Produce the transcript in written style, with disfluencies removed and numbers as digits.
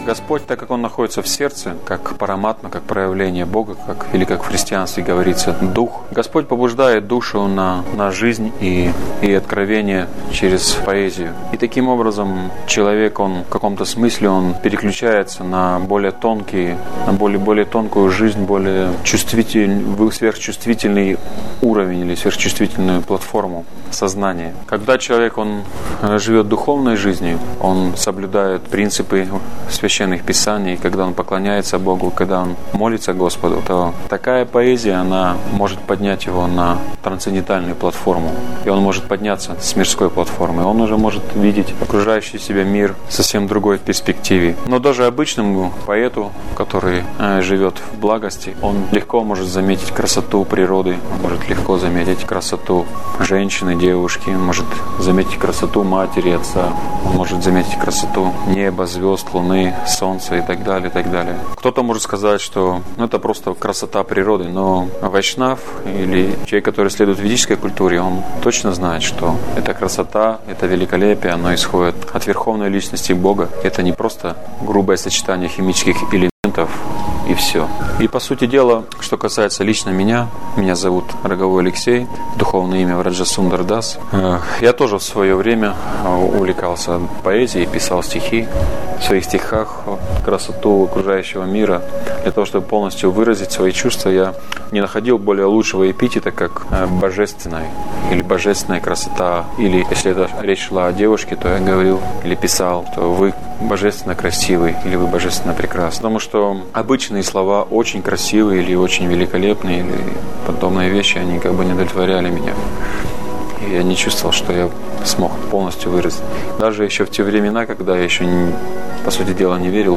Господь, так как Он находится в сердце, как параматма, как проявление Бога, или как в христианстве говорится, Дух, Господь побуждает душу на жизнь и откровение через поэзию. И таким образом человек, он в каком-то смысле, он переключается на более тонкие, на более тонкую жизнь, более сверхчувствительный уровень или сверхчувствительную платформу сознания. Когда человек, он живет духовной жизнью, он соблюдает принципы священных писаний, когда он поклоняется Богу, когда он молится Господу, то такая поэзия, она может поднять его на трансцендентальную платформу. И он может подняться с мирской платформы. Он уже может видеть окружающий себя мир совсем другой перспективе. Но даже обычному поэту, который живет в благости, он легко может заметить красоту природы, он может легко заметить красоту женщины, девушки, он может заметить красоту матери, отца, он может заметить красоту неба, звезд, луны, солнца и так далее, и так далее. Кто-то может сказать, что это просто красота природы, но вайшнав или человек, который следует ведической культуре, он точно знает, что эта красота, это великолепие, оно исходит от верховной личности Бога. Это не просто грубое сочетание химических элементов и все. И по сути дела, что касается лично меня зовут Роговой Алексей, духовное имя Враджа Сундар Дас. Я тоже в свое время увлекался поэзией, писал стихи. В своих стихах красоту окружающего мира. Для того, чтобы полностью выразить свои чувства, я не находил более лучшего эпитета, как божественная или божественная красота. Или если это речь шла о девушке, то я говорил или писал, что вы божественно красивый или вы божественно прекрасны. Потому что обычные слова очень красивые или очень великолепные, или подобные вещи, они как бы не удовлетворяли меня. И я не чувствовал, что я смог полностью выразить. Даже еще в те времена, когда я еще, по сути дела, не верил